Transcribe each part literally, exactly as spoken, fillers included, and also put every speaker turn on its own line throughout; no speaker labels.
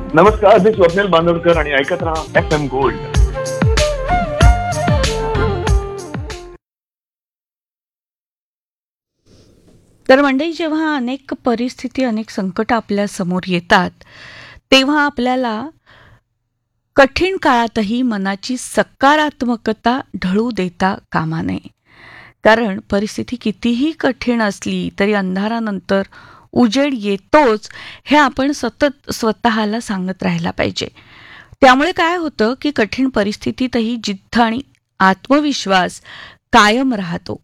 नमस्कार, मी स्वप्नील बांदोडकर आणि ऐकत राहा एफ एम गोल्ड.
तर मंडळी, जेव्हा अनेक परिस्थिती, अनेक संकट आपल्या समोर येतात, तेव्हा आपल्याला कठीण काळातही मनाची सकारात्मकता ढळू देता कामा नये. कारण परिस्थिती कितीही कठीण असली तरी अंधारानंतर उजेड येतोच, हे आपण सतत स्वतःला सांगत राहायला पाहिजे. त्यामुळे काय होतं की कठीण परिस्थितीतही जिद्द आणि आत्मविश्वास कायम राहतो.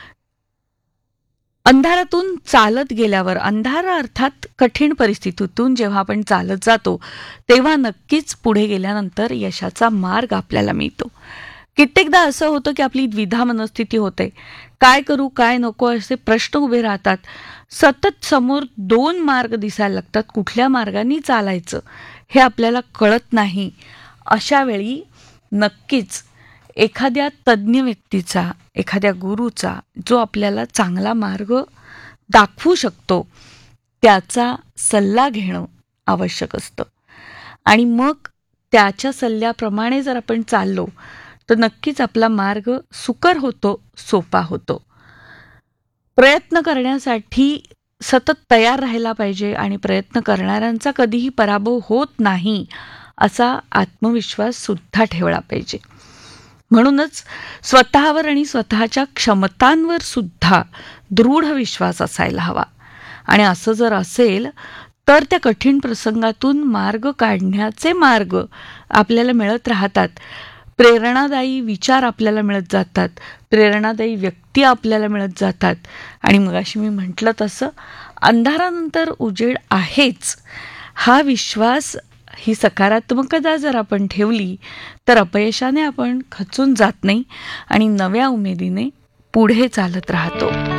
अंधारातून चालत गेल्यावर, अंधार अर्थात कठीण परिस्थितीतून जेव्हा आपण चालत जातो, तेव्हा नक्कीच पुढे गेल्यानंतर यशाचा मार्ग आपल्याला मिळतो. कित्येकदा असं होतं की आपली द्विधा मनस्थिती होते. काय करू, काय नको असे प्रश्न उभे राहतात. सतत समोर दोन मार्ग दिसायला लागतात. कुठल्या मार्गाने चालायचं हे आपल्याला कळत नाही. अशा वेळी नक्कीच एखाद्या तज्ज्ञ व्यक्तीचा, एखाद्या गुरूचा, जो आपल्याला चांगला मार्ग दाखवू शकतो, त्याचा सल्ला घेणं आवश्यक असतं. आणि मग त्याच्या सल्ल्याप्रमाणे जर आपण चाललो तर नक्कीच आपला मार्ग सुकर होतो, सोपा होतो. प्रयत्न करण्यासाठी सतत तयार राहायला पाहिजे आणि प्रयत्न करणाऱ्यांचा कधीही पराभव होत नाही असा आत्मविश्वास सुद्धा ठेवला पाहिजे. म्हणूनच स्वतःवर आणि स्वतःच्या क्षमतांवर सुद्धा दृढ विश्वास असायला हवा. आणि असं जर असेल तर त्या कठीण प्रसंगातून मार्ग काढण्याचे मार्ग आपल्याला मिळत राहतात. प्रेरणादायी विचार आपल्याला मिळत जातात, प्रेरणादायी व्यक्ती आपल्याला मिळत जातात. आणि मगाशी मी म्हटलं तसं अंधारानंतर उजेड आहेच, हा विश्वास, ही सकारात्मकता जर आपण ठेवली तर अपयशाने आपण खचून जात नाही आणि नव्या उमेदीने पुढे चालत राहतो.